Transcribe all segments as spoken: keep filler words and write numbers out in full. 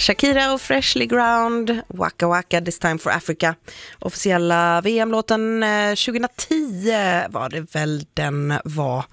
Shakira och Freshly Ground, Waka Waka, This Time for Africa. Officiella V M-låten tjugohundratio var det väl den var.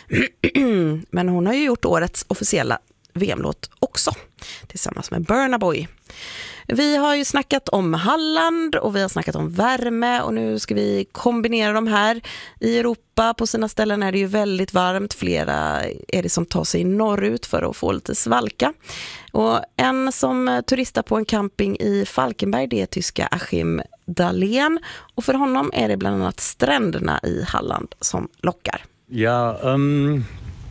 Men hon har ju gjort årets officiella V M-låt också, tillsammans med Burna Boy. Vi har ju snackat om Halland och vi har snackat om värme och nu ska vi kombinera de här. I Europa på sina ställen är det ju väldigt varmt. Flera är det som tar sig norrut för att få lite svalka. Och en som turistar på en camping i Falkenberg, det är tyska Achim Dahlén. Och för honom är det bland annat stränderna i Halland som lockar. Ja, um...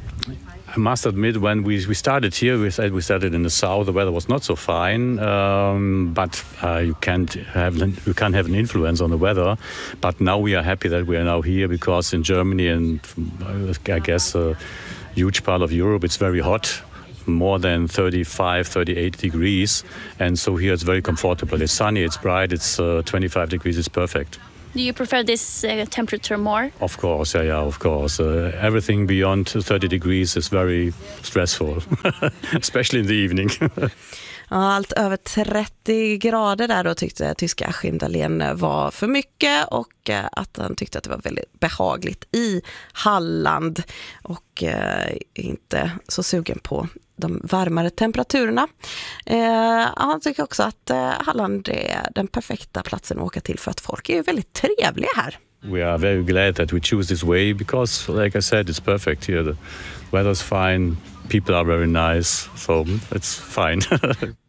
I must admit, when we, we started here, we said we started in the south. The weather was not so fine, um, but uh, you can't have you can't have an influence on the weather. But now we are happy that we are now here because in Germany and uh, I guess a huge part of Europe, it's very hot, more than thirty-five, thirty-eight degrees, and so here it's very comfortable. It's sunny, it's bright, it's uh, twenty-five degrees. It's perfect. Do you prefer this uh, temperature more? Of course, yeah, yeah, of course. Uh, everything beyond thirty degrees is very stressful, especially in the evening. Ja, allt över trettio grader där då tyckte tyska Achim Dahlén var för mycket och att han tyckte att det var väldigt behagligt i Halland och eh, inte så sugen på de varmare temperaturerna. Eh, han tycker också att eh, Halland är den perfekta platsen att åka till för att folk är ju väldigt trevliga här. We are very glad that we choose this way because, like I said, it's perfect here. The weather's fine, people are very nice, so it's fine.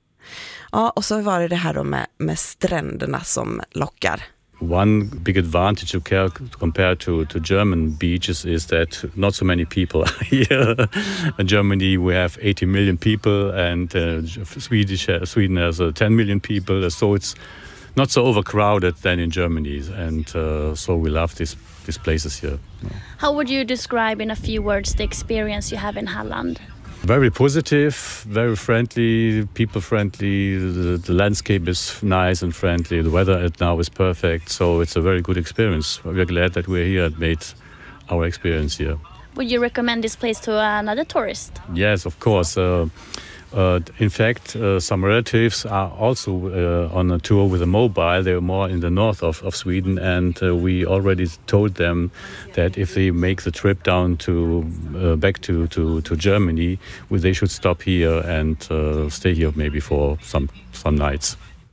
Ja, och så var det det här då med, med stränderna som lockar. One big advantage to care, compare to, to German beaches is that not so many people are here. In Germany we have eighty million people and uh, Swedish, uh, Sweden has uh, ten million people, so it's not so overcrowded than in Germany, and uh, so we love these these places here. How would you describe in a few words the experience you have in Halland? Very positive, very friendly, people friendly. The, the landscape is nice and friendly. The weather at now is perfect, so it's a very good experience. We're glad that we're here and made our experience here. Would you recommend this place to another tourist? Yes, of course. Uh, uh, in fact, uh, some relatives are also uh, on a tour with a mobile. They're more in the north of, of Sweden, and uh, we already told them that if they make the trip down to uh, back to, to, to Germany, well, they should stop here and uh, stay here maybe for some some nights.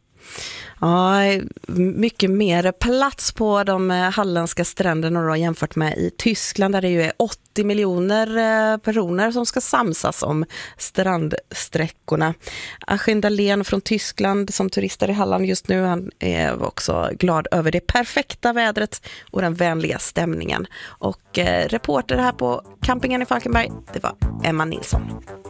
Ja, mycket mer plats på de halländska stränderna då, jämfört med i Tyskland där det ju är åttio miljoner personer som ska samsas om strandsträckorna. Achim Dahlén från Tyskland som turistar i Halland just nu, han är också glad över det perfekta vädret och den vänliga stämningen. Och eh, reporter här på campingen i Falkenberg, det var Emma Nilsson.